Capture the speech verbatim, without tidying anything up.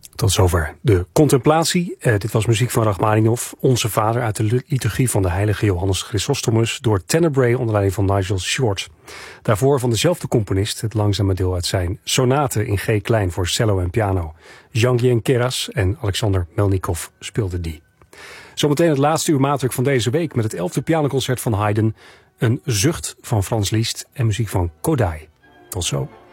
Tot zover de contemplatie. Uh, dit was muziek van Rachmaninov, Onze Vader uit de liturgie van de heilige Johannes Chrysostomus, door Tenebrae onder leiding van Nigel Short. Daarvoor van dezelfde componist het langzame deel uit zijn sonate in G klein voor cello en piano. Jean-Guyen Queyras en Alexander Melnikov speelden die. Zometeen het laatste uur maatwerk van deze week met het elfde pianoconcert van Haydn, een zucht van Franz Liszt en muziek van Kodály. Tot zo.